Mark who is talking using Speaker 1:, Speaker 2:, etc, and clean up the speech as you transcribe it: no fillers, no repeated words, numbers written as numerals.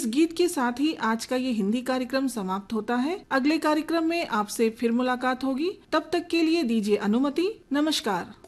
Speaker 1: इस गीत के साथ ही आज का ये हिंदी कार्यक्रम समाप्त होता है। अगले कार्यक्रम में आपसे फिर मुलाकात होगी। तब तक के लिए दीजिए अनुमति। नमस्कार।